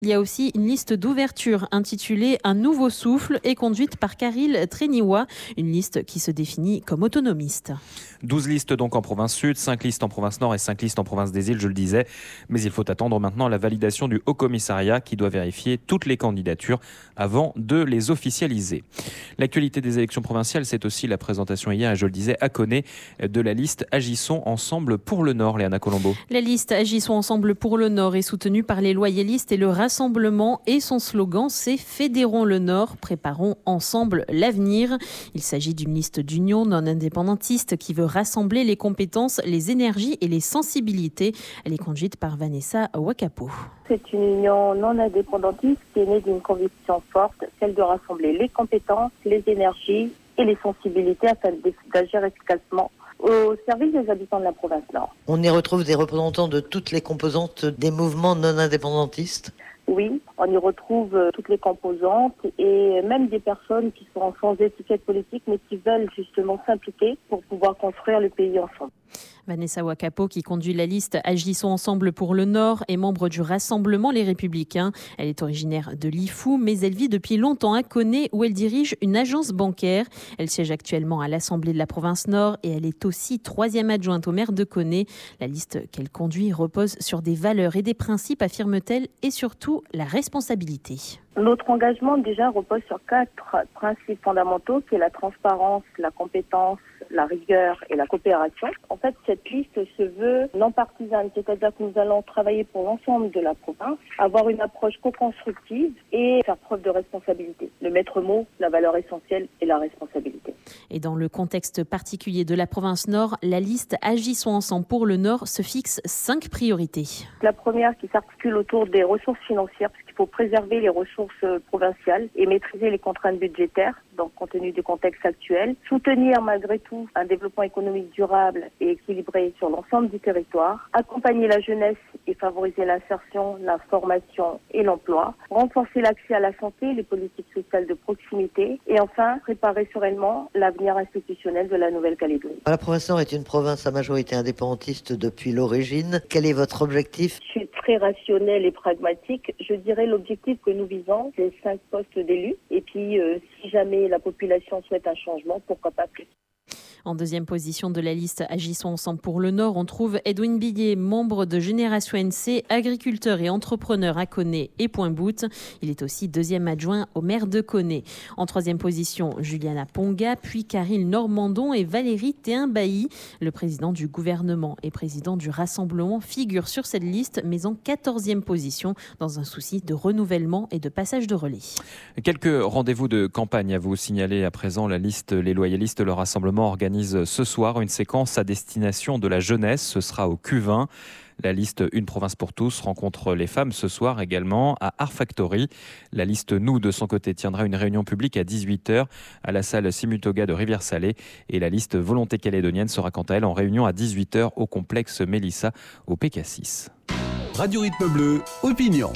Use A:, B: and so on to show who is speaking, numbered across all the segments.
A: Il y a aussi une liste d'ouverture intitulée « Un nouveau souffle » et conduite par Karil Treniwa, une liste qui se définit comme autonomiste.
B: 12 listes donc en province sud, 5 listes en province nord et 5 listes en province des îles, je le disais. Mais il faut attendre maintenant la validation du Haut Commissariat qui doit vérifier toutes les candidatures avant de les officialiser. L'actualité des élections provinciales, c'est aussi la présentation hier, je le disais, à Koné, de la liste Agissons ensemble pour le Nord, Léana Colombo.
A: La liste Agissons ensemble pour le Nord est soutenue par les loyalistes et le Rassemblement, et son slogan c'est « Fédérons le Nord, préparons ensemble l'avenir ». Il s'agit d'une liste d'union non indépendantiste qui veut rassembler les compétences, les énergies et les sensibilités. Elle est conduite par Vanessa Wakapo.
C: C'est une union non indépendantiste qui est née d'une conviction forte, celle de rassembler les compétences, les énergies et les sensibilités afin d'agir efficacement au service des habitants de la province Nord.
D: On y retrouve des représentants de toutes les composantes des mouvements non indépendantistes.
C: Oui, on y retrouve toutes les composantes et même des personnes qui sont sans étiquette politique mais qui veulent justement s'impliquer pour pouvoir construire le pays ensemble.
A: Vanessa Wakapo, qui conduit la liste Agissons ensemble pour le Nord, est membre du Rassemblement Les Républicains. Elle est originaire de Lifou, mais elle vit depuis longtemps à Koné où elle dirige une agence bancaire. Elle siège actuellement à l'Assemblée de la province Nord et elle est aussi 3e adjointe au maire de Koné. La liste qu'elle conduit repose sur des valeurs et des principes, affirme-t-elle, et surtout la responsabilité.
C: Notre engagement déjà repose sur 4 principes fondamentaux qui est la transparence, la compétence, la rigueur et la coopération. En fait, cette liste se veut non partisane, c'est-à-dire que nous allons travailler pour l'ensemble de la province, avoir une approche co-constructive et faire preuve de responsabilité. Le maître mot, la valeur essentielle est la responsabilité.
A: Et dans le contexte particulier de la province Nord, la liste Agissons ensemble pour le Nord se fixe 5 priorités.
C: La première qui s'articule autour des ressources financières, parce qu'il faut préserver les ressources provinciales et maîtriser les contraintes budgétaires, donc compte tenu du contexte actuel. Soutenir malgré tout un développement économique durable et équilibré sur l'ensemble du territoire. Accompagner la jeunesse et favoriser l'insertion, la formation et l'emploi. Renforcer l'accès à la santé, les politiques sociales de proximité. Et enfin, préparer sereinement l'avenir institutionnel de la Nouvelle-Calédonie.
D: La province Nord est une province à majorité indépendantiste depuis l'origine. Quel est votre objectif ?
C: Je suis très rationnelle et pragmatique. Je dirais l'objectif que nous visons, c'est 5 postes d'élus. Et puis, si jamais la population souhaite un changement, pourquoi pas plus.
A: En deuxième position de la liste Agissons ensemble pour le Nord, on trouve Edwin Billier, membre de Génération NC, agriculteur et entrepreneur à Koné et Pointe-Boute. Il est aussi 2e adjoint au maire de Koné. En troisième position, Juliana Ponga, puis Karil Normandon et Valérie Théin-Bailly. Le président du gouvernement et président du Rassemblement figure sur cette liste, mais en 14e position, dans un souci de renouvellement et de passage de relais.
B: Quelques rendez-vous de campagne à vous signaler à présent. La liste Les Loyalistes, le Rassemblement organise ce soir une séquence à destination de la jeunesse. Ce sera au Q20. La liste Une province pour tous rencontre les femmes ce soir également à Art Factory. La liste Nous, de son côté, tiendra une réunion publique à 18h à la salle Simutoga de Rivière-Salée. Et la liste Volonté calédonienne sera quant à elle en réunion à 18h au complexe Mélissa au PK6.
E: Radio Rythme Bleu, opinion.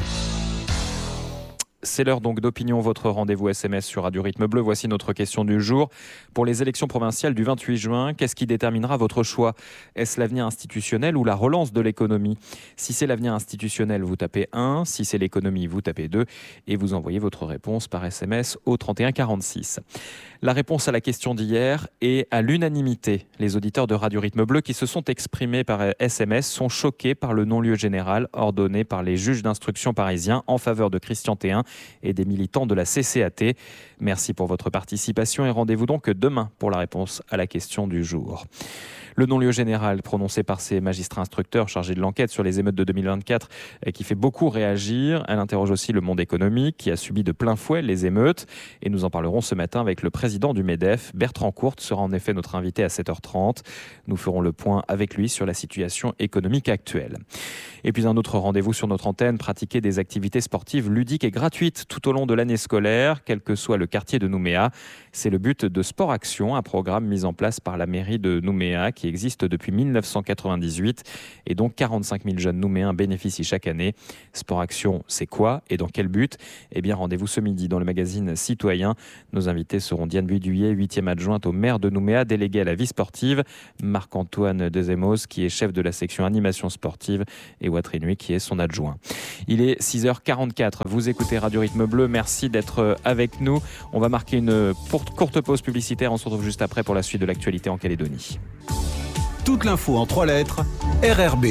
B: C'est l'heure donc d'opinion, votre rendez-vous SMS sur Radio Rythme Bleu. Voici notre question du jour. Pour les élections provinciales du 28 juin, qu'est-ce qui déterminera votre choix ? Est-ce l'avenir institutionnel ou la relance de l'économie ? Si c'est l'avenir institutionnel, vous tapez 1. Si c'est l'économie, vous tapez 2. Et vous envoyez votre réponse par SMS au 31 46. La réponse à la question d'hier est à l'unanimité. Les auditeurs de Radio Rythme Bleu qui se sont exprimés par SMS sont choqués par le non-lieu général ordonné par les juges d'instruction parisiens en faveur de Christian Théin et des militants de la CCAT. Merci pour votre participation et rendez-vous donc demain pour la réponse à la question du jour. Le non-lieu général prononcé par ces magistrats instructeurs chargés de l'enquête sur les émeutes de 2024 qui fait beaucoup réagir. Elle interroge aussi le monde économique qui a subi de plein fouet les émeutes. Et nous en parlerons ce matin avec le président du MEDEF. Bertrand Courte sera en effet notre invité à 7h30. Nous ferons le point avec lui sur la situation économique actuelle. Et puis un autre rendez-vous sur notre antenne, pratiquer des activités sportives ludiques et gratuites gratuite tout au long de l'année scolaire, quel que soit le quartier de Nouméa. C'est le but de Sport Action, un programme mis en place par la mairie de Nouméa qui existe depuis 1998 et dont 45 000 jeunes nouméens bénéficient chaque année. Sport Action, c'est quoi et dans quel but ? Eh bien, rendez-vous ce midi dans le magazine Citoyen. Nos invités seront Diane Buduyet, 8e adjointe au maire de Nouméa, déléguée à la vie sportive, Marc-Antoine Dezemos, qui est chef de la section animation sportive, et Watri Nui, qui est son adjoint. Il est 6h44. Vous écoutez Radio Rythme Bleu. Merci d'être avec nous. On va marquer une courte pause publicitaire. On se retrouve juste après pour la suite de l'actualité en Calédonie.
E: Toute l'info en 3 lettres, RRB.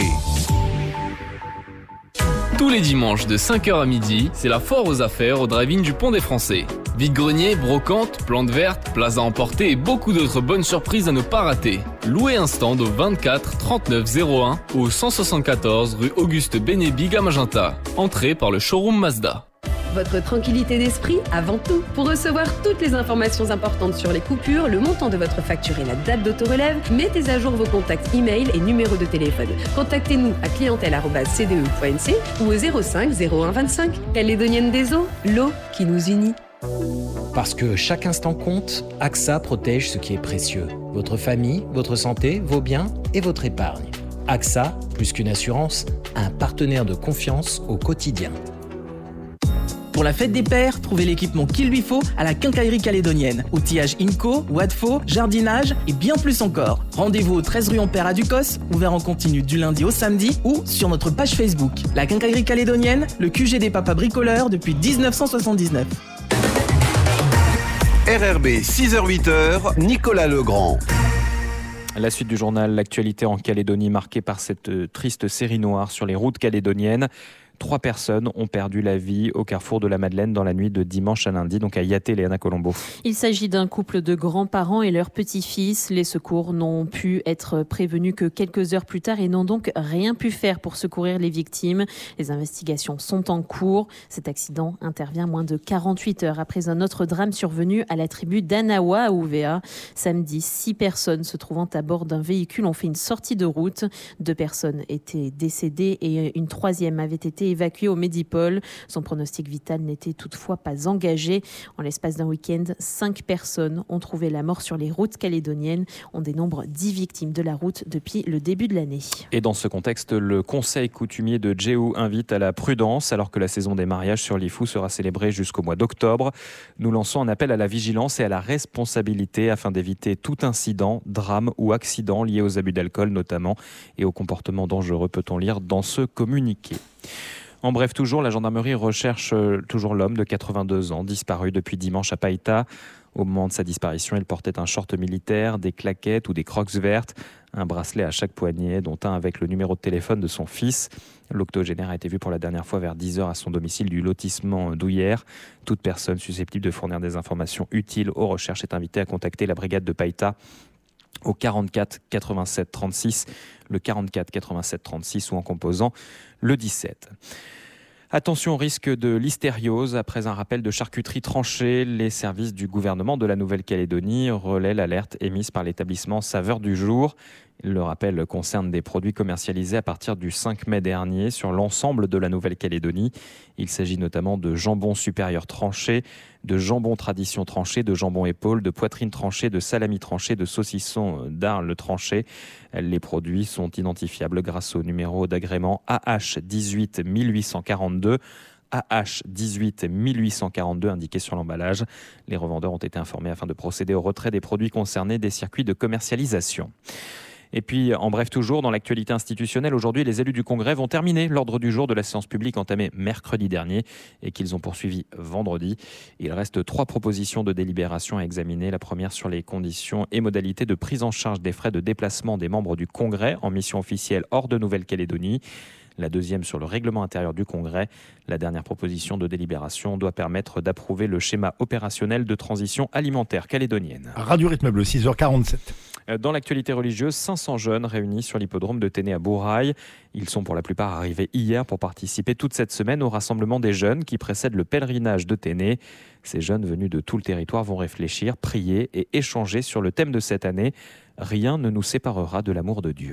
F: Tous les dimanches de 5h à midi, c'est la foire aux affaires au drive-in du Pont des Français. Vide-grenier, brocante, plantes vertes, places à emporter et beaucoup d'autres bonnes surprises à ne pas rater. Louez un stand au 24 39 01 ou 174 rue Auguste Bénébig à Magenta. Entrée par le showroom Mazda.
G: Votre tranquillité d'esprit avant tout. Pour recevoir toutes les informations importantes sur les coupures, le montant de votre facture et la date d'autorelève, mettez à jour vos contacts e-mail et numéros de téléphone. Contactez-nous à clientèle@cde.nc ou au 05 01 25. Calédonienne des eaux, l'eau qui nous unit.
H: Parce que chaque instant compte, AXA protège ce qui est précieux. Votre famille, votre santé, vos biens et votre épargne. AXA, plus qu'une assurance, un partenaire de confiance au quotidien.
I: Pour la fête des pères, trouvez l'équipement qu'il lui faut à la Quincaillerie Calédonienne. Outillage Inco, Wadfo, jardinage et bien plus encore. Rendez-vous au 13 rue Ampère à Ducos, ouvert en continu du lundi au samedi ou sur notre page Facebook. La Quincaillerie Calédonienne, le QG des papas bricoleurs depuis 1979.
E: RRB 6h-8h, Nicolas Legrand.
B: La suite du journal, l'actualité en Calédonie marquée par cette triste série noire sur les routes calédoniennes. 3 personnes ont perdu la vie au carrefour de la Madeleine dans la nuit de dimanche à lundi, donc à Yaté, Léana Colombo.
A: Il s'agit d'un couple de grands-parents et leur petit-fils. Les secours n'ont pu être prévenus que quelques heures plus tard et n'ont donc rien pu faire pour secourir les victimes. Les investigations sont en cours. Cet accident intervient moins de 48 heures après un autre drame survenu à la tribu d'Anawa à Ouvéa. Samedi, 6 personnes se trouvant à bord d'un véhicule ont fait une sortie de route. 2 personnes étaient décédées et une 3e avait été évacuée au Médipôle. Son pronostic vital n'était toutefois pas engagé. En l'espace d'un week-end, 5 personnes ont trouvé la mort sur les routes calédoniennes. On dénombre 10 victimes de la route depuis le début de l'année.
B: Et dans ce contexte, le conseil coutumier de Djéou invite à la prudence alors que la saison des mariages sur Lifou sera célébrée jusqu'au mois d'octobre. Nous lançons un appel à la vigilance et à la responsabilité afin d'éviter tout incident, drame ou accident lié aux abus d'alcool notamment et aux comportements dangereux, peut-on lire dans ce communiqué. En bref, toujours, la gendarmerie recherche toujours l'homme de 82 ans, disparu depuis dimanche à Païta. Au moment de sa disparition, il portait un short militaire, des claquettes ou des crocs vertes, un bracelet à chaque poignet, dont un avec le numéro de téléphone de son fils. L'octogénaire a été vu pour la dernière fois vers 10h à son domicile du lotissement d'Ouillère. Toute personne susceptible de fournir des informations utiles aux recherches est invitée à contacter la brigade de Païta au 44 87 36, le 44 87 36 ou en composant le 17. Attention au risque de listériose. Après un rappel de charcuterie tranchée, les services du gouvernement de la Nouvelle-Calédonie relaient l'alerte émise par l'établissement Saveurs du Jour. Le rappel concerne des produits commercialisés à partir du 5 mai dernier sur l'ensemble de la Nouvelle-Calédonie. Il s'agit notamment de jambon supérieur tranché, de jambon tradition tranché, de jambon épaule, de poitrine tranchée, de salami tranché, de saucisson d'Arles tranché. Les produits sont identifiables grâce au numéro d'agrément AH 18 1842. AH 18 1842 indiqué sur l'emballage. Les revendeurs ont été informés afin de procéder au retrait des produits concernés des circuits de commercialisation. Et puis, en bref, toujours dans l'actualité institutionnelle, aujourd'hui, les élus du Congrès vont terminer l'ordre du jour de la séance publique entamée mercredi dernier et qu'ils ont poursuivi vendredi. Il reste 3 propositions de délibération à examiner. La première sur les conditions et modalités de prise en charge des frais de déplacement des membres du Congrès en mission officielle hors de Nouvelle-Calédonie. La deuxième sur le règlement intérieur du Congrès. La dernière proposition de délibération doit permettre d'approuver le schéma opérationnel de transition alimentaire calédonienne.
J: Radio Rythme Bleu, 6h47.
B: Dans l'actualité religieuse, 500 jeunes réunis sur l'hippodrome de Téné à Bourail. Ils sont pour la plupart arrivés hier pour participer toute cette semaine au rassemblement des jeunes qui précède le pèlerinage de Téné. Ces jeunes venus de tout le territoire vont réfléchir, prier et échanger sur le thème de cette année. Rien ne nous séparera de l'amour de Dieu.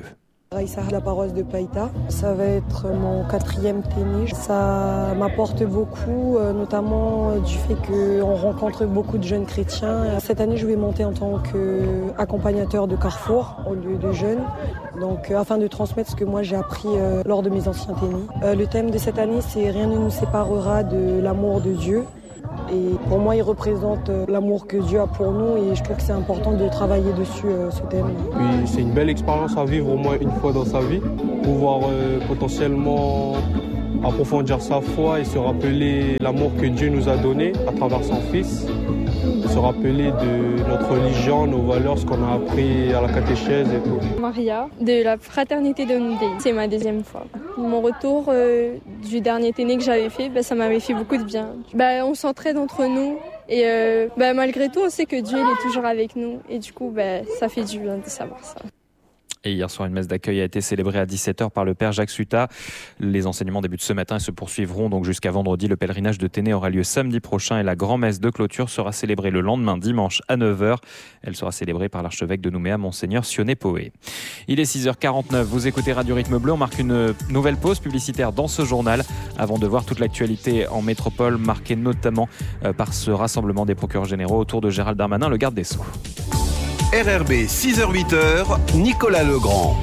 K: Raïssa, la paroisse de Païta. Ça va être mon 4e tennis. Ça m'apporte beaucoup, notamment du fait qu'on rencontre beaucoup de jeunes chrétiens. Cette année, je vais monter en tant qu'accompagnateur de Carrefour au lieu de jeunes. Donc, afin de transmettre ce que moi j'ai appris lors de mes anciens tennis. Le thème de cette année, c'est « Rien ne nous séparera de l'amour de Dieu ». Et pour moi, il représente l'amour que Dieu a pour nous et je trouve que c'est important de travailler dessus, ce thème.
L: Oui, c'est une belle expérience à vivre au moins une fois dans sa vie, pouvoir potentiellement approfondir sa foi et se rappeler l'amour que Dieu nous a donné à travers son Fils, se rappeler de notre religion, nos valeurs, ce qu'on a appris à la catéchèse et tout.
M: Maria, de la fraternité de Ndé, c'est ma 2e fois. Mon retour du dernier téné que j'avais fait, ça m'avait fait beaucoup de bien. On s'entraide entre nous et malgré tout, on sait que Dieu il est toujours avec nous et du coup, ça fait du bien de savoir ça.
B: Et hier soir, une messe d'accueil a été célébrée à 17h par le père Jacques Suta. Les enseignements débutent ce matin et se poursuivront donc jusqu'à vendredi. Le pèlerinage de Téné aura lieu samedi prochain et la grand-messe de clôture sera célébrée le lendemain, dimanche à 9h. Elle sera célébrée par l'archevêque de Nouméa, Monseigneur Sionné Poé. Il est 6h49, vous écoutez Radio Rythme Bleu. On marque une nouvelle pause publicitaire dans ce journal avant de voir toute l'actualité en métropole, marquée notamment par ce rassemblement des procureurs généraux autour de Gérald Darmanin, le garde des Sceaux.
E: RRB 6h-8h, Nicolas Legrand.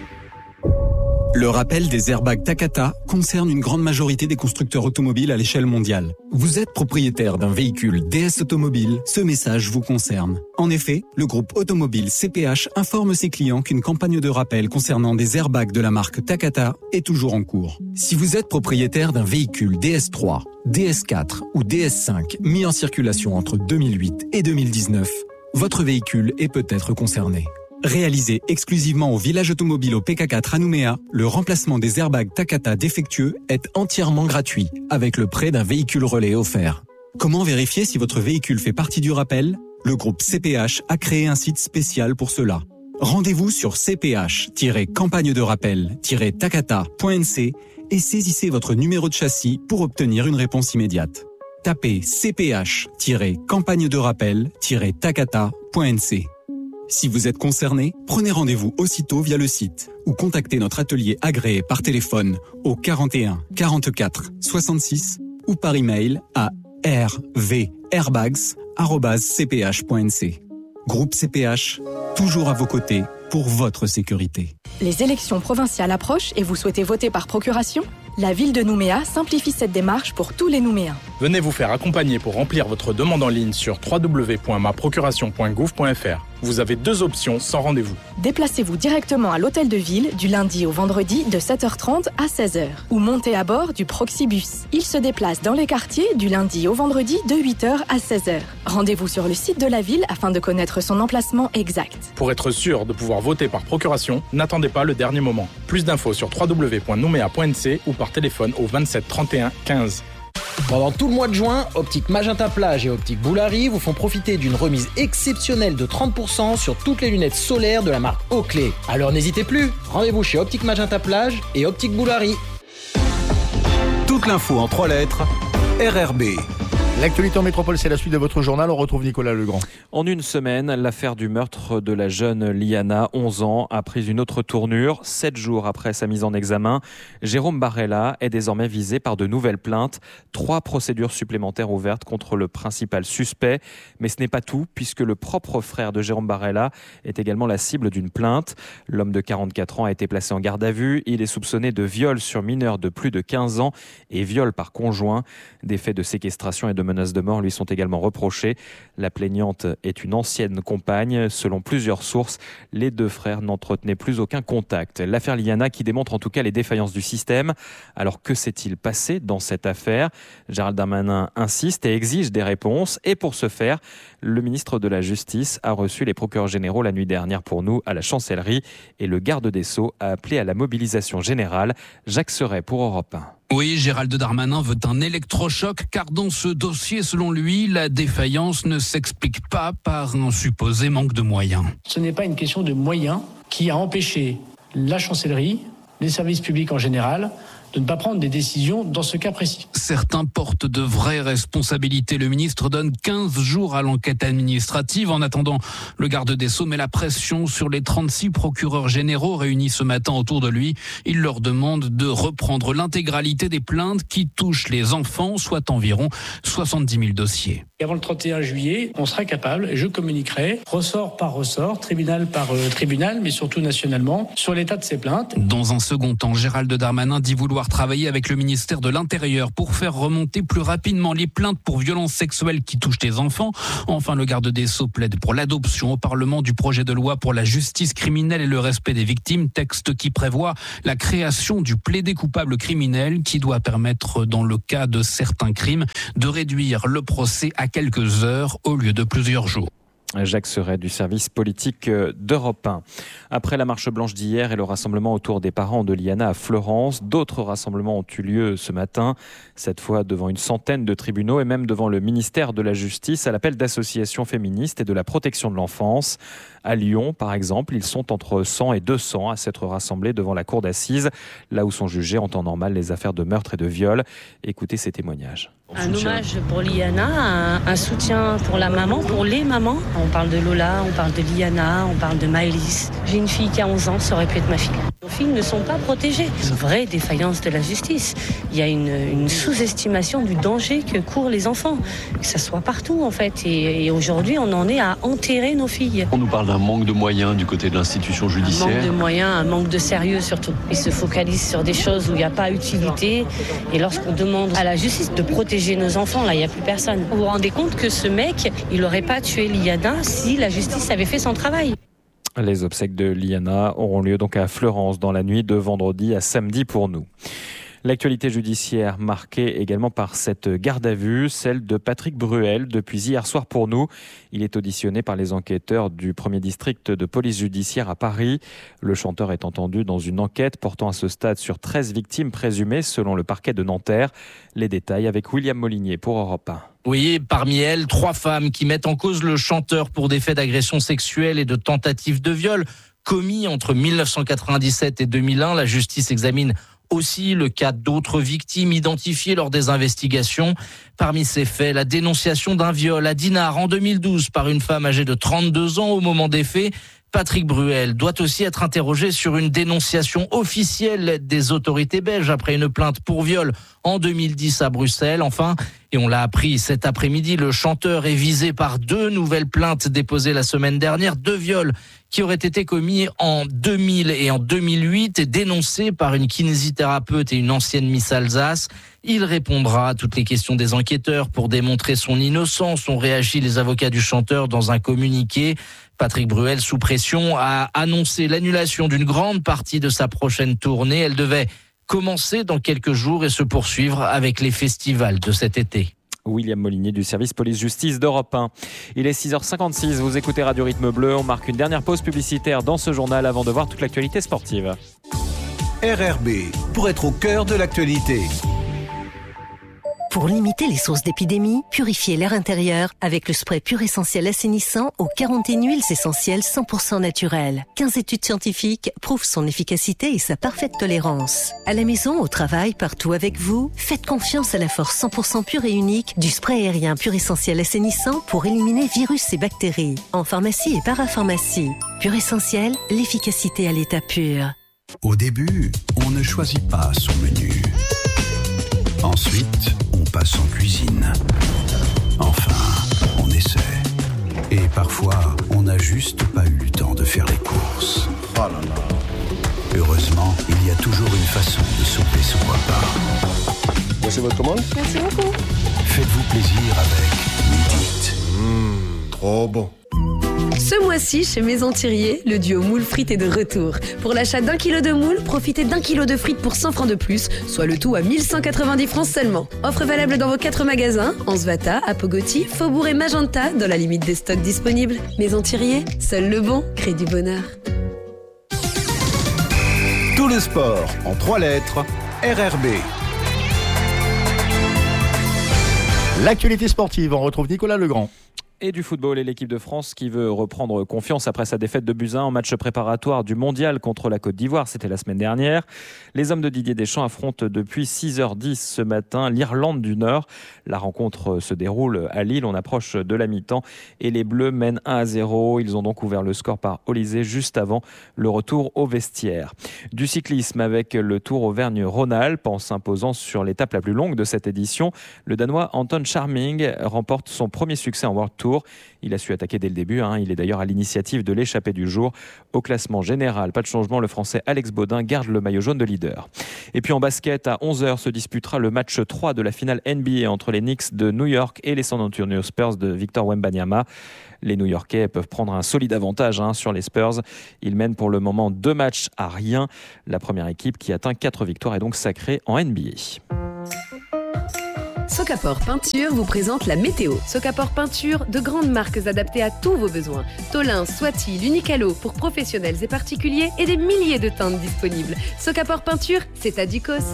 N: Le rappel des airbags Takata concerne une grande majorité des constructeurs automobiles à l'échelle mondiale. Vous êtes propriétaire d'un véhicule DS Automobile, ce message vous concerne. En effet, le groupe automobile CPH informe ses clients qu'une campagne de rappel concernant des airbags de la marque Takata est toujours en cours. Si vous êtes propriétaire d'un véhicule DS3, DS4 ou DS5 mis en circulation entre 2008 et 2019, votre véhicule est peut-être concerné. Réalisé exclusivement au village automobile au PK4 à Nouméa, le remplacement des airbags Takata défectueux est entièrement gratuit, avec le prêt d'un véhicule relais offert. Comment vérifier si votre véhicule fait partie du rappel ? Le groupe CPH a créé un site spécial pour cela. Rendez-vous sur cph-campagne-de-rappel-takata.nc et saisissez votre numéro de châssis pour obtenir une réponse immédiate. Tapez cph-campagne-de-rappel-takata.nc. Si vous êtes concerné, prenez rendez-vous aussitôt via le site ou contactez notre atelier agréé par téléphone au 41 44 66 ou par email à rvairbags@cph.nc. Groupe CPH, toujours à vos côtés pour votre sécurité.
O: Les élections provinciales approchent et vous souhaitez voter par procuration ? La ville de Nouméa simplifie cette démarche pour tous les Nouméens.
P: Venez vous faire accompagner pour remplir votre demande en ligne sur www.maprocuration.gouv.fr. Vous avez 2 options sans rendez-vous.
O: Déplacez-vous directement à l'hôtel de ville du lundi au vendredi de 7h30 à 16h ou montez à bord du Proxibus. Il se déplace dans les quartiers du lundi au vendredi de 8h à 16h. Rendez-vous sur le site de la ville afin de connaître son emplacement exact.
P: Pour être sûr de pouvoir voter par procuration, n'attendez pas le dernier moment. Plus d'infos sur www.noumea.nc ou par téléphone au 27 31 15.
H: Pendant tout le mois de juin, Optique Magenta Plage et Optique Boulari vous font profiter d'une remise exceptionnelle de 30% sur toutes les lunettes solaires de la marque Oakley. Alors n'hésitez plus, rendez-vous chez Optique Magenta Plage et Optique Boulari.
E: Toute l'info en 3 lettres, RRB.
J: L'actualité en métropole, c'est la suite de votre journal. On retrouve Nicolas Legrand.
B: En une semaine, l'affaire du meurtre de la jeune Liana, 11 ans, a pris une autre tournure. 7 jours après sa mise en examen, Jérôme Barella est désormais visé par de nouvelles plaintes. 3 procédures supplémentaires ouvertes contre le principal suspect. Mais ce n'est pas tout, puisque le propre frère de Jérôme Barella est également la cible d'une plainte. L'homme de 44 ans a été placé en garde à vue. Il est soupçonné de viol sur mineur de plus de 15 ans et viol par conjoint. Des faits de séquestration et de menaces de mort lui sont également reprochés. La plaignante est une ancienne compagne. Selon plusieurs sources, les 2 frères n'entretenaient plus aucun contact. L'affaire Liana qui démontre en tout cas les défaillances du système. Alors que s'est-il passé dans cette affaire ? Gérald Darmanin insiste et exige des réponses. Et pour ce faire, le ministre de la Justice a reçu les procureurs généraux la nuit dernière pour nous à la Chancellerie. Et le garde des Sceaux a appelé à la mobilisation générale. Jacques Serret pour Europe 1.
Q: Oui, Gérald Darmanin veut un électrochoc car dans ce dossier, selon lui, la défaillance ne s'explique pas par un supposé manque de moyens.
R: Ce n'est pas une question de moyens qui a empêché la chancellerie, les services publics en général, de ne pas prendre des décisions dans ce cas précis.
Q: Certains portent de vraies responsabilités. Le ministre donne 15 jours à l'enquête administrative. En attendant, le garde des Sceaux met la pression sur les 36 procureurs généraux réunis ce matin autour de lui. Il leur demande de reprendre l'intégralité des plaintes qui touchent les enfants, soit environ 70 000 dossiers.
R: Et avant le 31 juillet, on sera capable, et je communiquerai, ressort par ressort, tribunal par tribunal, mais surtout nationalement, sur l'état de ces plaintes.
Q: Dans un second temps, Gérald Darmanin dit vouloir travailler avec le ministère de l'Intérieur pour faire remonter plus rapidement les plaintes pour violences sexuelles qui touchent les enfants. Enfin, le garde des Sceaux plaide pour l'adoption au Parlement du projet de loi pour la justice criminelle et le respect des victimes, texte qui prévoit la création du plaidé coupable criminel qui doit permettre, dans le cas de certains crimes, de réduire le procès à quelques heures au lieu de plusieurs jours.
B: Jacques Serret du service politique d'Europe 1. Après la marche blanche d'hier et le rassemblement autour des parents de Liana à Florence, d'autres rassemblements ont eu lieu ce matin, cette fois devant une centaine de tribunaux et même devant le ministère de la Justice à l'appel d'associations féministes et de la protection de l'enfance. À Lyon, par exemple, ils sont entre 100 et 200 à s'être rassemblés devant la cour d'assises, là où sont jugées en temps normal les affaires de meurtre et de viol. Écoutez ces témoignages.
S: Un hommage pour Liana, un soutien pour la maman, pour les mamans. On parle de Lola, on parle de Liana, on parle de Maëlys. J'ai une fille qui a 11 ans, ça aurait pu être ma fille. Nos filles ne sont pas protégées. C'est une vraie défaillance de la justice. Il y a une sous-estimation du danger que courent les enfants, que ça soit partout en fait. Et aujourd'hui, on en est à enterrer nos filles.
T: On nous parle d'un manque de moyens du côté de l'institution judiciaire.
S: Un manque de moyens, un manque de sérieux surtout. Ils se focalisent sur des choses où il n'y a pas utilité. Et lorsqu'on demande à la justice de protéger nos enfants, là, il n'y a plus personne. Vous vous rendez compte que ce mec, il n'aurait pas tué Liana si la justice avait fait son travail.
B: Les obsèques de Liana auront lieu donc à Florence dans la nuit de vendredi à samedi pour nous. L'actualité judiciaire marquée également par cette garde à vue, celle de Patrick Bruel depuis hier soir pour nous. Il est auditionné par les enquêteurs du 1er district de police judiciaire à Paris. Le chanteur est entendu dans une enquête portant à ce stade sur 13 victimes présumées selon le parquet de Nanterre. Les détails avec William Molinier pour Europe 1.
U: Oui, parmi elles, 3 femmes qui mettent en cause le chanteur pour des faits d'agression sexuelle et de tentative de viol commis entre 1997 et 2001. La justice examine aussi le cas d'autres victimes identifiées lors des investigations. Parmi ces faits, la dénonciation d'un viol à Dinard en 2012 par une femme âgée de 32 ans au moment des faits. Patrick Bruel doit aussi être interrogé sur une dénonciation officielle des autorités belges après une plainte pour viol en 2010 à Bruxelles. Enfin, et on l'a appris cet après-midi, le chanteur est visé par 2 nouvelles plaintes déposées la semaine dernière, 2 viols qui auraient été commis en 2000 et en 2008 et dénoncés par une kinésithérapeute et une ancienne Miss Alsace. Il répondra à toutes les questions des enquêteurs pour démontrer son innocence, ont réagi les avocats du chanteur dans un communiqué. Patrick Bruel, sous pression, a annoncé l'annulation d'une grande partie de sa prochaine tournée. Elle devait commencer dans quelques jours et se poursuivre avec les festivals de cet été.
B: William Molinier du service police-justice d'Europe 1. Il est 6h56, vous écoutez Radio Rythme Bleu. On marque une dernière pause publicitaire dans ce journal avant de voir toute l'actualité sportive.
E: RRB, pour être au cœur de l'actualité.
V: Pour limiter les sources d'épidémie, purifiez l'air intérieur avec le spray Pur Essentiel assainissant aux 41 huiles essentielles 100% naturelles. 15 études scientifiques prouvent son efficacité et sa parfaite tolérance. À la maison, au travail, partout avec vous, faites confiance à la force 100% pure et unique du spray aérien Pur Essentiel assainissant pour éliminer virus et bactéries. En pharmacie et parapharmacie. Pur Essentiel, l'efficacité à l'état pur.
E: Au début, on ne choisit pas son menu. Ensuite, on passe en cuisine. Enfin, on essaie. Et parfois, on n'a juste pas eu le temps de faire les courses. Oh là là. Heureusement, il y a toujours une façon de sauver son repas.
W: Voici votre commande.
V: Merci beaucoup.
E: Faites-vous plaisir avec Nudit.
W: Trop bon.
G: Ce mois-ci, chez Maison Thirier, le duo moule frites est de retour. Pour l'achat d'1 kilo de moules, profitez d'1 kilo de frites pour 100 francs de plus, soit le tout à 1190 francs seulement. Offre valable dans vos 4 magasins, Ansvata, Apogoti, Faubourg et Magenta, dans la limite des stocks disponibles. Maison Thirier, seul le bon crée du bonheur.
E: Tout le sport en 3 lettres, RRB.
J: L'actualité sportive, on retrouve Nicolas Legrand.
B: Et du football et l'équipe de France qui veut reprendre confiance après sa défaite de Buts 1 en match préparatoire du mondial contre la Côte d'Ivoire. C'était la semaine dernière. Les hommes de Didier Deschamps affrontent depuis 6h10 ce matin l'Irlande du Nord. La rencontre se déroule à Lille. On approche de la mi-temps et les Bleus mènent 1-0. Ils ont donc ouvert le score par Olysée juste avant le retour au vestiaire. Du cyclisme avec le Tour Auvergne-Rhône-Alpes en s'imposant sur l'étape la plus longue de cette édition. Le Danois Anton Charming remporte son premier succès en World Tour. Il a su attaquer dès le début. Il est d'ailleurs à l'initiative de l'échappée du jour. Au classement général, pas de changement. Le Français Alex Baudin garde le maillot jaune de leader. Et puis en basket, à 11h se disputera le match 3 de la finale NBA entre les Knicks de New York et les San Antonio Spurs de Victor Wembanyama. Les New-Yorkais peuvent prendre un solide avantage sur les Spurs. Ils mènent pour le moment 2 matchs à rien. La première équipe qui atteint 4 victoires est donc sacrée en NBA.
G: Socapor Peinture vous présente la météo. Socapor Peinture, de grandes marques adaptées à tous vos besoins. Tolin, Swati, l'Unicalo pour professionnels et particuliers et des milliers de teintes disponibles. Socapor Peinture, c'est à Ducos.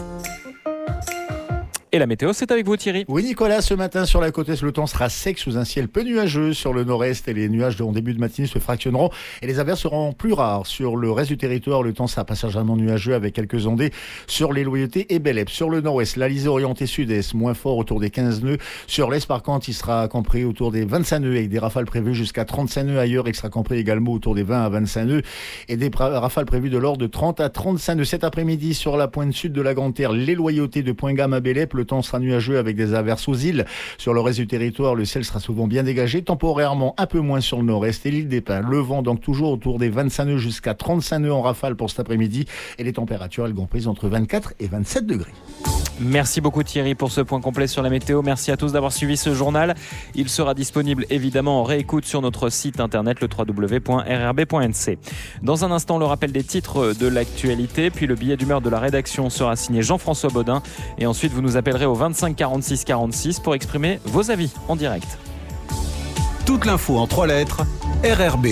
B: Et la météo, c'est avec vous Thierry.
J: Oui Nicolas, ce matin sur la côte est, le temps sera sec sous un ciel peu nuageux. Sur le nord-est, et les nuages en début de matinée se fractionneront et les averses seront plus rares. Sur le reste du territoire, le temps sera passagèrement nuageux avec quelques ondées sur les Loyautés et Bélep. Sur le nord-ouest, l'Alizé orientée sud-est, moins fort autour des 15 nœuds. Sur l'est, par contre, il sera compris autour des 25 nœuds avec des rafales prévues jusqu'à 35 nœuds ailleurs. Il sera compris également autour des 20 à 25 nœuds et des rafales prévues de l'ordre de 30 à 35 nœuds. Cet après-midi, sur la pointe sud de la Grande Terre, les Loyautés de Point-Gamme à Bélep, le temps sera nuageux avec des averses aux îles. Sur le reste du territoire, le ciel sera souvent bien dégagé, temporairement un peu moins sur le nord-est et l'île des Pins. Le vent donc toujours autour des 25 nœuds jusqu'à 35 nœuds en rafale pour cet après-midi et les températures elles comprises entre 24 et 27 degrés.
B: Merci beaucoup Thierry pour ce point complet sur la météo. Merci à tous d'avoir suivi ce journal. Il sera disponible évidemment en réécoute sur notre site internet le www.rrb.nc. Dans un instant, le rappel des titres de l'actualité, puis le billet d'humeur de la rédaction sera signé Jean-François Baudin et ensuite vous nous appellerez au 25 46 46 pour exprimer vos avis en direct.
E: Toute l'info en 3 lettres, RRB.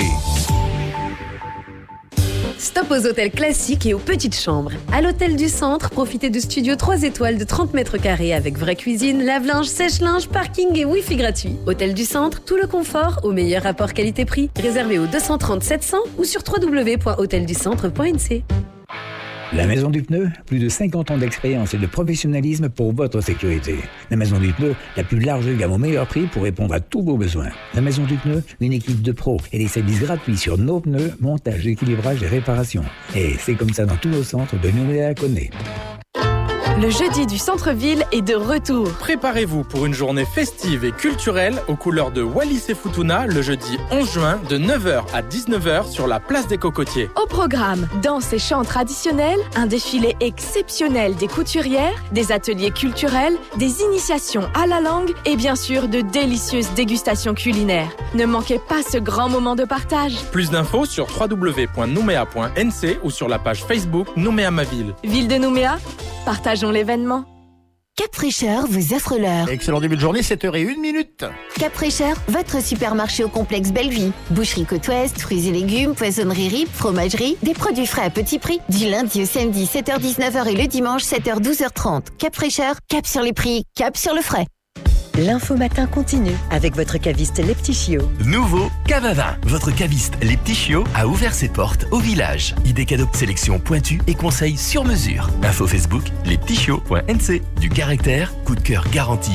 G: Stop aux hôtels classiques et aux petites chambres. À l'hôtel du Centre, profitez de studios 3 étoiles de 30 mètres carrés avec vraie cuisine, lave-linge, sèche-linge, parking et wifi gratuit. Hôtel du Centre, tout le confort au meilleur rapport qualité-prix. Réservé au 230 700 ou sur www.hotelducentre.nc.
C: La Maison du Pneu, plus de 50 ans d'expérience et de professionnalisme pour votre sécurité. La Maison du Pneu, la plus large gamme au meilleur prix pour répondre à tous vos besoins. La Maison du Pneu, une équipe de pros et des services gratuits sur nos pneus, montage, équilibrage et réparation. Et c'est comme ça dans tous nos centres de Nouméa à Connay.
O: Le jeudi du centre-ville est de retour.
P: Préparez-vous pour une journée festive et culturelle aux couleurs de Wallis et Futuna le jeudi 11 juin de 9h à 19h sur la place des Cocotiers.
O: Au programme, danse et chants traditionnels, un défilé exceptionnel des couturières, des ateliers culturels, des initiations à la langue et bien sûr de délicieuses dégustations culinaires. Ne manquez pas ce grand moment de partage.
P: Plus d'infos sur www.noumea.nc ou sur la page Facebook Nouméa ma ville.
O: Ville de Nouméa, partageons l'événement.
D: Cap Fraîcheur vous offre l'heure.
J: Excellent début de journée, 7h01.
D: Cap Fraîcheur, votre supermarché au complexe Bellevue. Boucherie Côte-Ouest, fruits et légumes, poissonnerie RIP, fromagerie, des produits frais à petit prix. Du lundi au samedi, 7h-19h et le dimanche, 7h-12h30. Cap Fraîcheur, cap sur les prix, cap sur le frais.
W: L'info matin continue avec votre caviste Les Petits Chiots.
X: Nouveau cave à vin. Votre caviste Les Petits Chiots a ouvert ses portes au village. Idées cadeaux, sélection pointue et conseils sur mesure. Info Facebook, lespetitschiots.nc. Du caractère, coup de cœur garanti.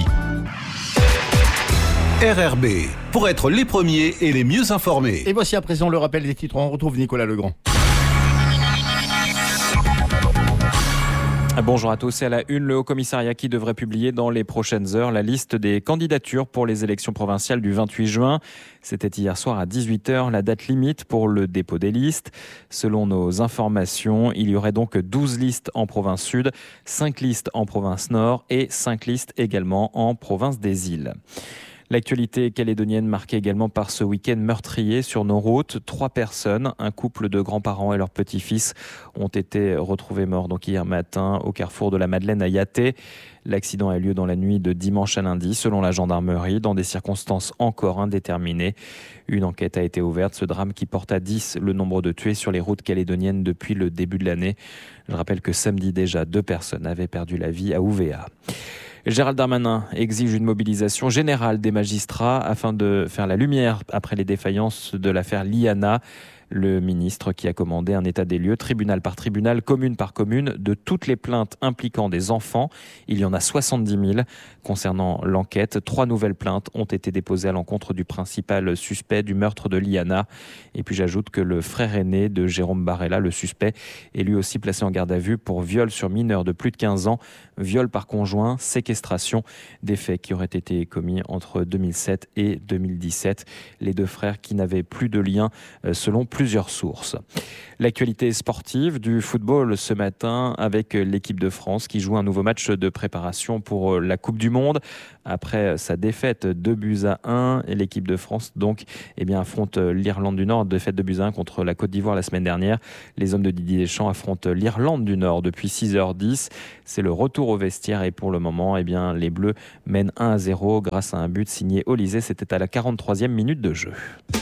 E: RRB, pour être les premiers et les mieux informés.
J: Et voici à présent le rappel des titres. On retrouve Nicolas Legrand.
B: Bonjour à tous. Et à la une, le Haut-Commissariat qui devrait publier dans les prochaines heures la liste des candidatures pour les élections provinciales du 28 juin. C'était hier soir à 18h, la date limite pour le dépôt des listes. Selon nos informations, il y aurait donc 12 listes en province sud, 5 listes en province nord et 5 listes également en province des îles. L'actualité calédonienne marquée également par ce week-end meurtrier sur nos routes. 3 personnes, un couple de grands-parents et leur petit-fils, ont été retrouvés morts donc hier matin au carrefour de la Madeleine à Yaté. L'accident a eu lieu dans la nuit de dimanche à lundi, selon la gendarmerie, dans des circonstances encore indéterminées. Une enquête a été ouverte. Ce drame qui porte à 10 le nombre de tués sur les routes calédoniennes depuis le début de l'année. Je rappelle que samedi déjà, 2 personnes avaient perdu la vie à Ouvéa. Gérald Darmanin exige une mobilisation générale des magistrats afin de faire la lumière après les défaillances de l'affaire Liana. Le ministre qui a commandé un état des lieux, tribunal par tribunal, commune par commune, de toutes les plaintes impliquant des enfants. Il y en a 70 000. Concernant l'enquête, 3 nouvelles plaintes ont été déposées à l'encontre du principal suspect du meurtre de Liana. Et puis j'ajoute que le frère aîné de Jérôme Barella, le suspect, est lui aussi placé en garde à vue pour viol sur mineur de plus de 15 ans, viol par conjoint, séquestration, des faits qui auraient été commis entre 2007 et 2017. Les 2 frères qui n'avaient plus de lien selon plusieurs sources. L'actualité sportive du football ce matin avec l'équipe de France qui joue un nouveau match de préparation pour la Coupe du Monde. Après sa défaite 2-1, et l'équipe de France donc affronte l'Irlande du Nord, défaite 2-1 contre la Côte d'Ivoire la semaine dernière. Les hommes de Didier Deschamps affrontent l'Irlande du Nord depuis 6h10. C'est le retour au vestiaire et pour le moment, les Bleus mènent 1-0 grâce à un but signé Olysée. C'était à la 43e minute de jeu.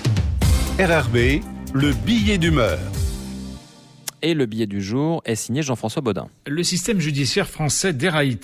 A: RRB, le billet d'humeur.
B: Et le billet du jour est signé Jean-François Baudin.
F: Le système judiciaire français déraille-t-il ?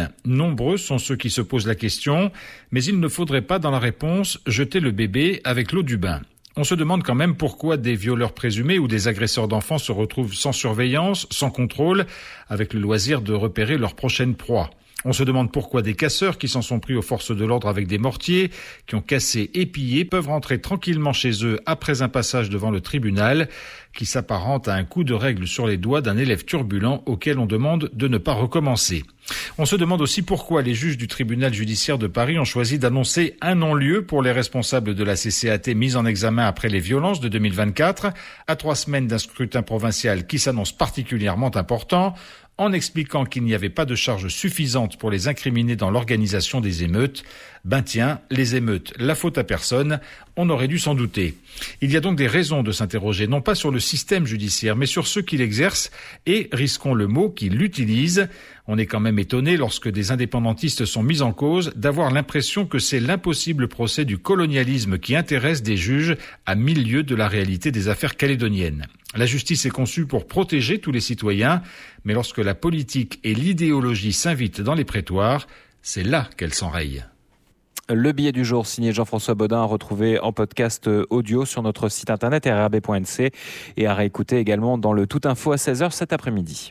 F: Nombreux sont ceux qui se posent la question, mais il ne faudrait pas dans la réponse jeter le bébé avec l'eau du bain. On se demande quand même pourquoi des violeurs présumés ou des agresseurs d'enfants se retrouvent sans surveillance, sans contrôle, avec le loisir de repérer leur prochaine proie. On se demande pourquoi des casseurs qui s'en sont pris aux forces de l'ordre avec des mortiers, qui ont cassé et pillé, peuvent rentrer tranquillement chez eux après un passage devant le tribunal, qui s'apparente à un coup de règle sur les doigts d'un élève turbulent auquel on demande de ne pas recommencer. On se demande aussi pourquoi les juges du tribunal judiciaire de Paris ont choisi d'annoncer un non-lieu pour les responsables de la CCAT mise en examen après les violences de 2024, à 3 semaines d'un scrutin provincial qui s'annonce particulièrement important, en expliquant qu'il n'y avait pas de charge suffisante pour les incriminer dans l'organisation des émeutes. Ben tiens, les émeutes, la faute à personne, on aurait dû s'en douter. Il y a donc des raisons de s'interroger, non pas sur le système judiciaire, mais sur ceux qui l'exercent et, risquons le mot, qui l'utilisent. On est quand même étonné, lorsque des indépendantistes sont mis en cause, d'avoir l'impression que c'est l'impossible procès du colonialisme qui intéresse des juges à 1000 lieues de la réalité des affaires calédoniennes. La justice est conçue pour protéger tous les citoyens, mais lorsque la politique et l'idéologie s'invitent dans les prétoires, c'est là qu'elle s'enraye.
B: Le billet du jour signé Jean-François Baudin, à retrouver en podcast audio sur notre site internet rrb.nc et à réécouter également dans le Tout Info à 16h cet après-midi.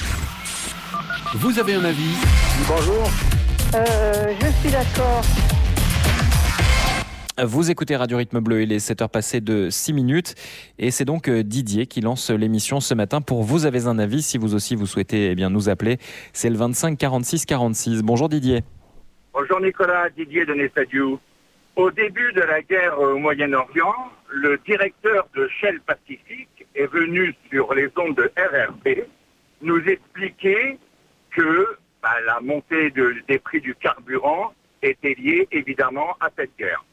A: Vous avez un avis ?
I: Bonjour. Je suis d'accord.
B: Vous écoutez Radio Rythme Bleu, il est 7h passées de 6 minutes et c'est donc Didier qui lance l'émission ce matin pour Vous avez un avis. Si vous aussi vous souhaitez nous appeler, c'est le 25 46 46. Bonjour Didier.
K: Bonjour Nicolas, Didier de Nestadiou. Au début de la guerre au Moyen-Orient, le directeur de Shell Pacific est venu sur les ondes de RRB nous expliquer que la montée des prix du carburant était liée évidemment à cette guerre.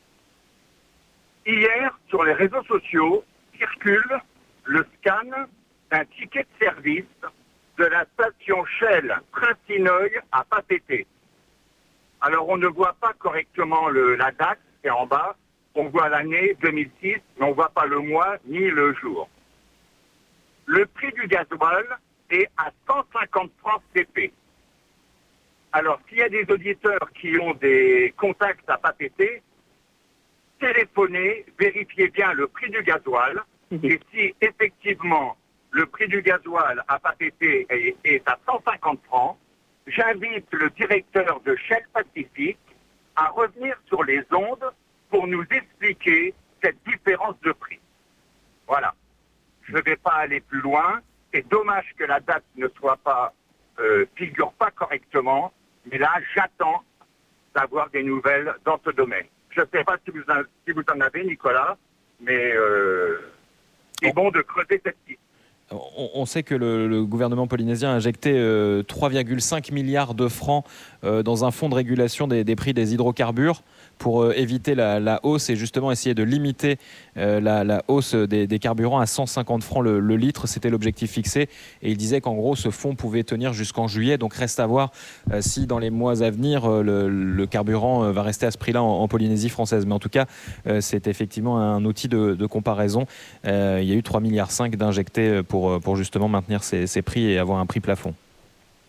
K: Hier, sur les réseaux sociaux, circule le scan d'un ticket de service de la station Shell Prince-Inouï à Papeete. Alors, on ne voit pas correctement la date, c'est en bas. On voit l'année 2006, mais on ne voit pas le mois ni le jour. Le prix du gasoil est à 150 francs CP. Alors, s'il y a des auditeurs qui ont des contacts à Papeete, téléphonez, vérifiez bien le prix du gasoil. Et si effectivement le prix du gasoil à Papeete est à 150 francs, j'invite le directeur de Shell Pacific à revenir sur les ondes pour nous expliquer cette différence de prix. Voilà. Je ne vais pas aller plus loin. C'est dommage que la date ne soit pas, figure pas correctement. Mais là, j'attends d'avoir des nouvelles dans ce domaine. Je ne sais pas si vous en avez, Nicolas, mais c'est bon de creuser cette piste.
B: On sait que le gouvernement polynésien a injecté 3,5 milliards de francs dans un fonds de régulation des prix des hydrocarbures pour éviter la hausse et justement essayer de limiter la hausse des carburants à 150 francs le litre. C'était l'objectif fixé et il disait qu'en gros ce fonds pouvait tenir jusqu'en juillet. Donc reste à voir si dans les mois à venir le carburant va rester à ce prix-là en Polynésie française. Mais en tout cas c'est effectivement un outil de comparaison. Il y a eu 3,5 milliards d'injectés pour justement maintenir ces prix et avoir un prix plafond.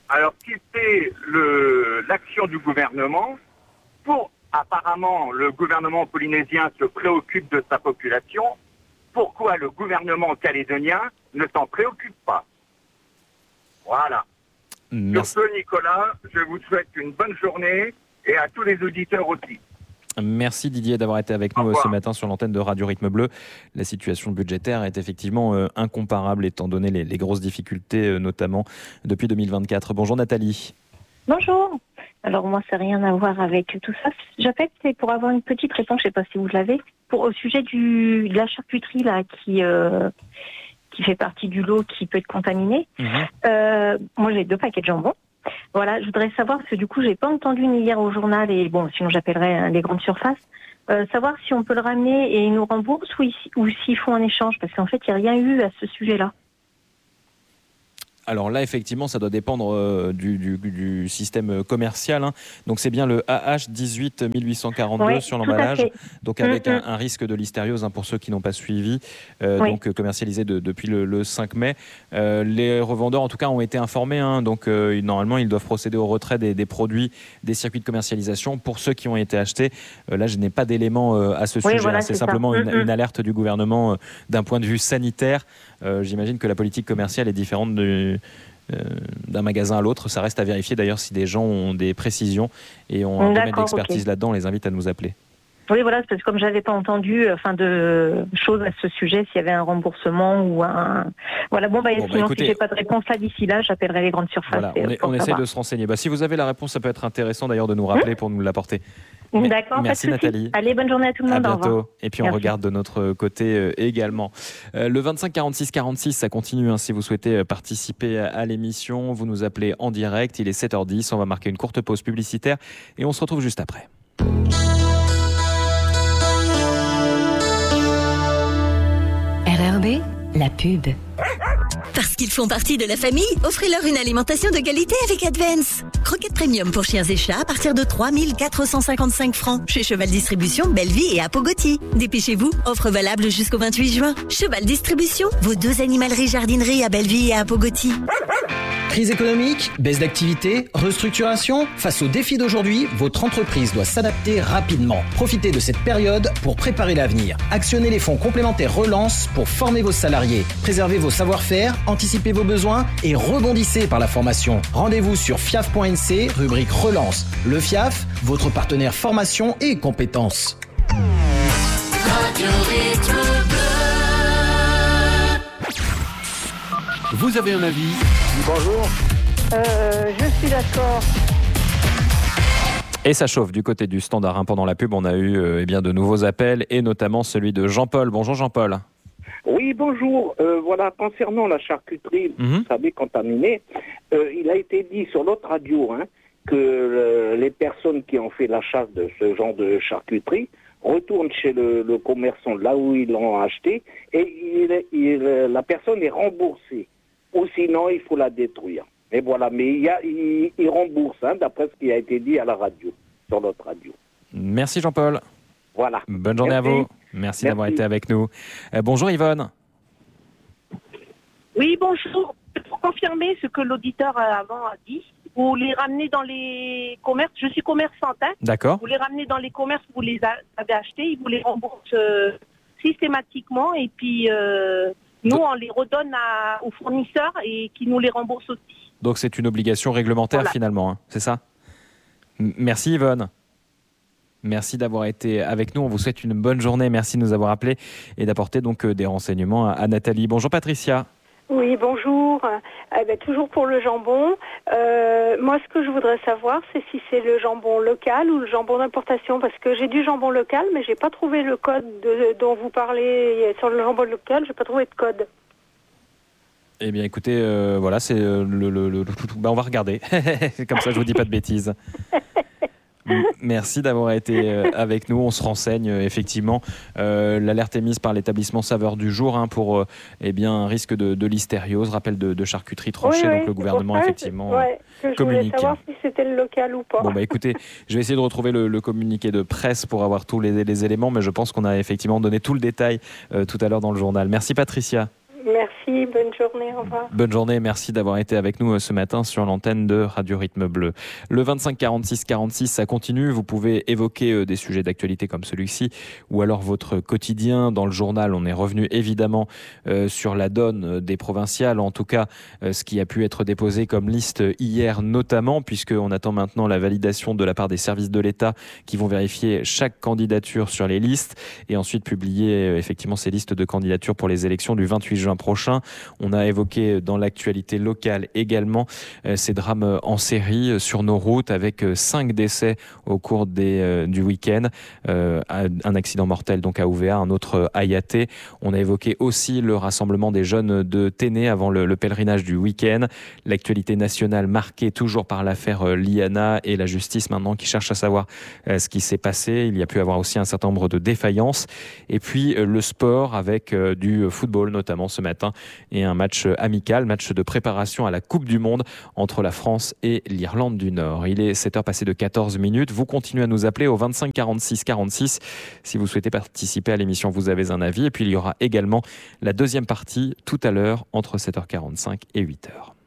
K: Alors, si c'est l'action du gouvernement, apparemment, le gouvernement polynésien se préoccupe de sa population, pourquoi le gouvernement calédonien ne s'en préoccupe pas? Voilà.
B: Merci.
K: Sur ce, Nicolas, je vous souhaite une bonne journée et à tous les auditeurs aussi.
B: Merci Didier d'avoir été avec nous ce matin sur l'antenne de Radio Rythme Bleu. La situation budgétaire est effectivement incomparable étant donné les grosses difficultés, notamment depuis 2024. Bonjour Nathalie.
H: Bonjour. Alors moi, ça n'a rien à voir avec tout ça. J'appelle, c'est pour avoir une petite réponse, je ne sais pas si vous l'avez, au sujet de la charcuterie là, qui fait partie du lot qui peut être contaminé. Moi, j'ai 2 paquets de jambon. Voilà, je voudrais savoir, parce que du coup, j'ai pas entendu ni hier au journal, et bon, sinon j'appellerai les grandes surfaces, savoir si on peut le ramener et ils nous remboursent ou s'ils font un échange, parce qu'en fait, il n'y a rien eu à ce sujet-là.
B: Alors là, effectivement, ça doit dépendre du système commercial. Hein. Donc, c'est bien le AH 18842 sur l'emballage. Donc, avec un risque de listériose pour ceux qui n'ont pas suivi. Donc, commercialisé depuis le 5 mai. Les revendeurs, en tout cas, ont été informés. Hein. Donc, normalement, ils doivent procéder au retrait des produits des circuits de commercialisation. Pour ceux qui ont été achetés, là, je n'ai pas d'éléments à ce sujet. Voilà, c'est simplement une alerte du gouvernement d'un point de vue sanitaire. J'imagine que la politique commerciale est différente d'un magasin à l'autre. Ça reste à vérifier d'ailleurs si des gens ont des précisions et ont un domaine d'expertise là-dedans. On les invite à nous appeler.
H: Oui, voilà, parce que comme j'avais pas entendu de choses à ce sujet, s'il y avait un remboursement ou un... Voilà, sinon écoutez, si j'ai pas de réponse là d'ici là, j'appellerai les grandes surfaces.
B: Voilà, on essaie de se renseigner. Si vous avez la réponse, ça peut être intéressant d'ailleurs de nous rappeler pour nous l'apporter.
H: D'accord,
B: merci Nathalie.
H: Allez, bonne journée à tout le monde.
B: À bientôt. Et puis on regarde de notre côté également. Le 25 46 46, ça continue. Si vous souhaitez participer à l'émission, vous nous appelez en direct. Il est 7h10. On va marquer une courte pause publicitaire et on se retrouve juste après.
V: RRB, la pub.
L: Parce qu'ils font partie de la famille, offrez-leur une alimentation de qualité avec Advance. Croquettes premium pour chiens et chats à partir de 3 455 francs. Chez Cheval Distribution, Belleville et Apogoti. Dépêchez-vous, offre valable jusqu'au 28 juin. Cheval Distribution, vos 2 animaleries jardineries à Belleville et à Apogoti.
M: Crise économique, baisse d'activité, restructuration. Face aux défis d'aujourd'hui, votre entreprise doit s'adapter rapidement. Profitez de cette période pour préparer l'avenir. Actionnez les fonds complémentaires Relance pour former vos salariés. Préservez vos savoir-faire, anticipez vos besoins et rebondissez par la formation. Rendez-vous sur fiaf.nc, rubrique Relance. Le FIAF, votre partenaire formation et compétences.
A: Vous avez un avis?
I: Bonjour. Je suis d'accord.
B: Et ça chauffe du côté du standard. Pendant la pub, on a eu de nouveaux appels et notamment celui de Jean-Paul. Bonjour Jean-Paul.
N: Oui, bonjour. Voilà, concernant la charcuterie, vous savez, contaminée, il a été dit sur l'autre radio que les personnes qui ont fait l'achat de ce genre de charcuterie retournent chez le commerçant là où ils l'ont acheté et la personne est remboursée. Ou sinon, il faut la détruire. Et voilà, mais il rembourse, d'après ce qui a été dit à la radio, sur l'autre radio.
B: Merci Jean-Paul.
N: Voilà.
B: Bonne journée à vous. Merci d'avoir été avec nous. Bonjour Yvonne.
Y: Oui, bonjour. Pour confirmer ce que l'auditeur avant a dit, vous les ramenez dans les commerces, je suis commerçante,
B: D'accord.
Y: Vous les ramenez dans les commerces, vous les avez achetés, ils vous les remboursent systématiquement et puis nous on les redonne aux fournisseurs et qui nous les remboursent aussi.
B: Donc c'est une obligation réglementaire finalement, c'est ça? Merci Yvonne. Merci d'avoir été avec nous. On vous souhaite une bonne journée. Merci de nous avoir appelés et d'apporter donc des renseignements à Nathalie. Bonjour Patricia.
Z: Oui, bonjour. Toujours pour le jambon. Moi, ce que je voudrais savoir, c'est si c'est le jambon local ou le jambon d'importation. Parce que j'ai du jambon local, mais j'ai pas trouvé le code dont vous parlez sur le jambon local. J'ai pas trouvé de code.
B: Eh bien, écoutez, voilà, c'est on va regarder. Comme ça, je vous dis pas de bêtises. Merci d'avoir été avec nous. On se renseigne effectivement. L'alerte est mise par l'établissement Saveur du Jour pour un risque de listériose, rappel de charcuterie tranchée.
Z: Oui,
B: donc le gouvernement effectivement
Z: je
B: communique.
Z: voulais savoir si c'était le local ou pas.
B: Bon écoutez, je vais essayer de retrouver le communiqué de presse pour avoir tous les éléments, mais je pense qu'on a effectivement donné tout le détail tout à l'heure dans le journal. Merci Patricia.
Z: Merci. Merci, bonne journée, au revoir.
B: Bonne journée, merci d'avoir été avec nous ce matin sur l'antenne de Radio Rythme Bleu. Le 25 46 46, ça continue. Vous pouvez évoquer des sujets d'actualité comme celui-ci ou alors votre quotidien. Dans le journal, on est revenu évidemment sur la donne des provinciales, en tout cas ce qui a pu être déposé comme liste hier notamment, puisqu'on attend maintenant la validation de la part des services de l'État qui vont vérifier chaque candidature sur les listes et ensuite publier effectivement ces listes de candidatures pour les élections du 28 juin prochain. On a évoqué dans l'actualité locale également ces drames en série sur nos routes avec 5 décès au cours du week-end. Un accident mortel donc à Ouvéa, un autre à Yaté. On a évoqué aussi le rassemblement des jeunes de Téné avant le pèlerinage du week-end. L'actualité nationale marquée toujours par l'affaire Liana et la justice maintenant qui cherche à savoir ce qui s'est passé. Il y a pu avoir aussi un certain nombre de défaillances. Et puis le sport avec du football notamment ce matin et un match amical, match de préparation à la Coupe du Monde entre la France et l'Irlande du Nord. Il est 7h passé de 14 minutes. Vous continuez à nous appeler au 25 46 46 si vous souhaitez participer à l'émission Vous avez un avis. Et puis il y aura également la deuxième partie tout à l'heure entre 7h45 et 8h.